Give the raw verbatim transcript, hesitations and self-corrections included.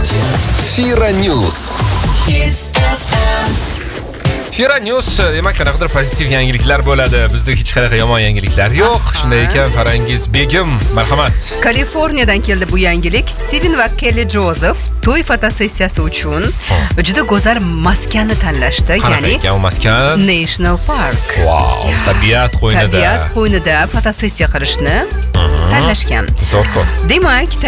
Fira News. Fira News demak qanaqadir pozitiv yangiliklar bo'ladi. Bizda hech qanaqa yomon yangiliklar yo'q. Shunday ekan, Farangiz Begim, marhamat. Kaliforniyadan keldi bu yangilik. Steven va Kelly Joseph to'y fotosessiyasi uchun juda go'zal maskani tanlashdi, ya'ni ekan u maskan? National Park. Wow, tabiat qo'ynida. Tabiat qo'ynida fotosessiya qilishni tanlashgan. Zo'r. Demak,